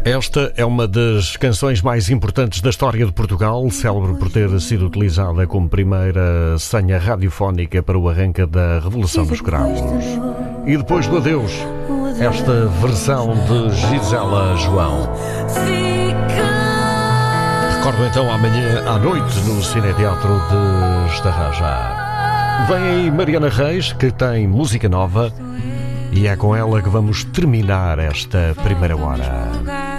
Esta é uma das canções mais importantes da história de Portugal, célebre por ter sido utilizada como primeira senha radiofónica para o arranque da Revolução dos Cravos. E depois do adeus, esta versão de Gisela João. Recordo então amanhã à noite no Cineteatro de Estarraja. Vem aí Mariana Reis, que tem música nova, e é com ela que vamos terminar esta primeira hora.